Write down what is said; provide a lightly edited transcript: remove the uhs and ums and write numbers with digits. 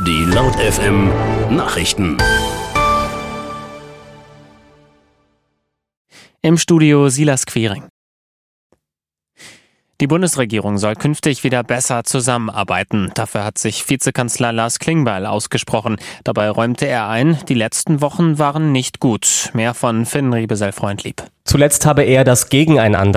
Die Laut FM Nachrichten. Im Studio Silas Quiring. Die Bundesregierung soll künftig wieder besser zusammenarbeiten. Dafür hat sich Vizekanzler Lars Klingbeil ausgesprochen. Dabei räumte er ein, die letzten Wochen waren nicht gut. Mehr von Finn Riebesell-Freundlieb. Zuletzt habe er das Gegeneinander